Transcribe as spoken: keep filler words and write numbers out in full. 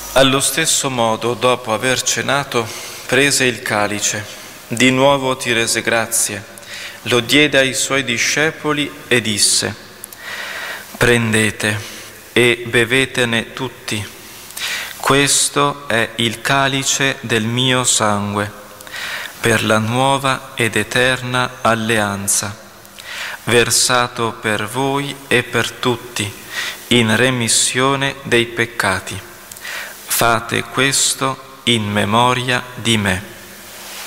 Allo stesso modo, dopo aver cenato, prese il calice, di nuovo ti rese grazie, lo diede ai suoi discepoli e disse: prendete e bevetene tutti. Questo è il calice del mio sangue, per la nuova ed eterna alleanza, versato per voi e per tutti, in remissione dei peccati. Fate questo in memoria di me.